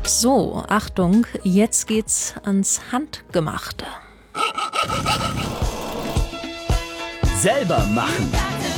So, Achtung, jetzt geht's ans Handgemachte. Selber machen.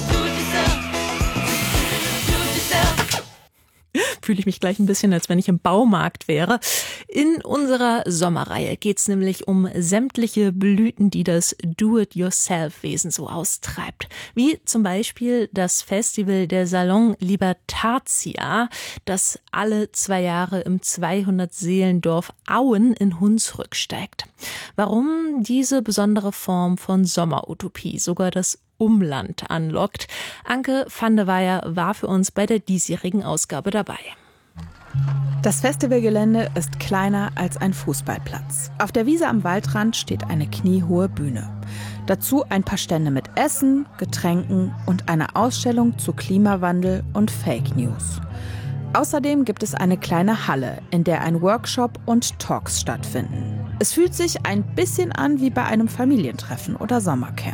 Fühle ich mich gleich ein bisschen, als wenn ich im Baumarkt wäre. In unserer Sommerreihe geht's nämlich um sämtliche Blüten, die das Do-it-yourself-Wesen so austreibt. Wie zum Beispiel das Festival der Salon Libertatia, das alle 2 Jahre im 200-Seelendorf Auen in Hunsrück steigt. Warum diese besondere Form von Sommerutopie sogar das Umland anlockt. Anke van de Weyer war für uns bei der diesjährigen Ausgabe dabei. Das Festivalgelände ist kleiner als ein Fußballplatz. Auf der Wiese am Waldrand steht eine kniehohe Bühne. Dazu ein paar Stände mit Essen, Getränken und eine Ausstellung zu Klimawandel und Fake News. Außerdem gibt es eine kleine Halle, in der ein Workshop und Talks stattfinden. Es fühlt sich ein bisschen an wie bei einem Familientreffen oder Sommercamp.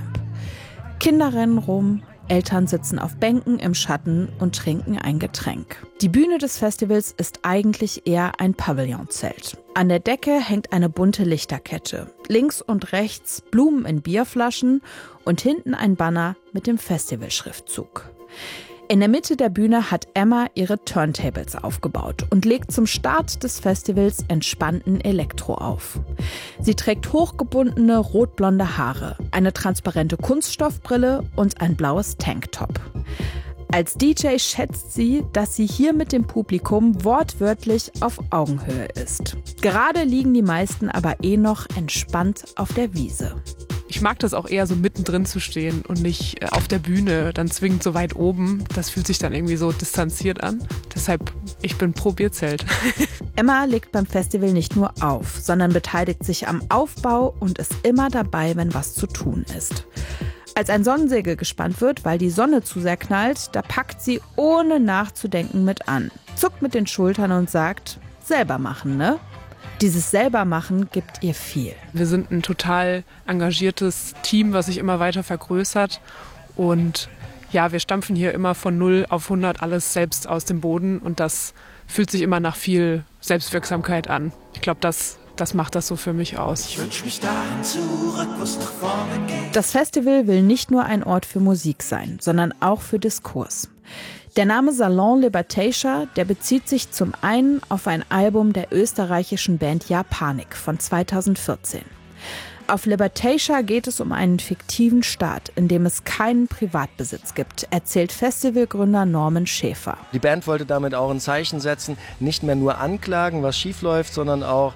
Kinder rennen rum, Eltern sitzen auf Bänken im Schatten und trinken ein Getränk. Die Bühne des Festivals ist eigentlich eher ein Pavillonzelt. An der Decke hängt eine bunte Lichterkette. Links und rechts Blumen in Bierflaschen und hinten ein Banner mit dem Festivalschriftzug. In der Mitte der Bühne hat Emma ihre Turntables aufgebaut und legt zum Start des Festivals entspannten Elektro auf. Sie trägt hochgebundene rotblonde Haare, eine transparente Kunststoffbrille und ein blaues Tanktop. Als DJ schätzt sie, dass sie hier mit dem Publikum wortwörtlich auf Augenhöhe ist. Gerade liegen die meisten aber noch entspannt auf der Wiese. Ich mag das auch eher so mittendrin zu stehen und nicht auf der Bühne, dann zwingend so weit oben. Das fühlt sich dann irgendwie so distanziert an. Deshalb, ich bin pro Bierzelt. Emma legt beim Festival nicht nur auf, sondern beteiligt sich am Aufbau und ist immer dabei, wenn was zu tun ist. Als ein Sonnensegel gespannt wird, weil die Sonne zu sehr knallt, da packt sie ohne nachzudenken mit an, zuckt mit den Schultern und sagt, selber machen, ne? Dieses Selbermachen gibt ihr viel. Wir sind ein total engagiertes Team, was sich immer weiter vergrößert. Und ja, wir stampfen hier immer von 0 auf 100 alles selbst aus dem Boden. Und das fühlt sich immer nach viel Selbstwirksamkeit an. Ich glaube, das macht das so für mich aus. Ich wünsch mich dahin zurück, wo es nach vorne geht. Das Festival will nicht nur ein Ort für Musik sein, sondern auch für Diskurs. Der Name Salon Libertatia, der bezieht sich zum einen auf ein Album der österreichischen Band Japanik von 2014. Auf Libertatia geht es um einen fiktiven Staat, in dem es keinen Privatbesitz gibt, erzählt Festivalgründer Norman Schäfer. Die Band wollte damit auch ein Zeichen setzen, nicht mehr nur anklagen, was schief läuft, sondern auch